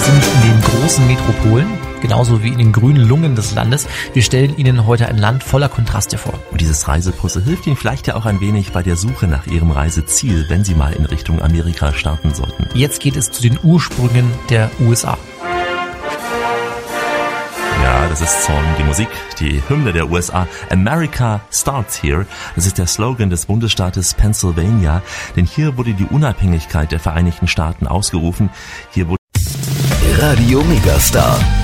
sind in den großen Metropolen, genauso wie in den grünen Lungen des Landes. Wir stellen Ihnen heute ein Land voller Kontraste vor. Und dieses Reisepuzzle hilft Ihnen vielleicht ja auch ein wenig bei der Suche nach Ihrem Reiseziel, wenn Sie mal in Richtung Amerika starten sollten. Jetzt geht es zu den Ursprüngen der USA. Ja, das ist die Musik, die Hymne der USA. America starts here. Das ist der Slogan des Bundesstaates Pennsylvania, denn hier wurde die Unabhängigkeit der Vereinigten Staaten ausgerufen. Hier wurde Radio Megastar.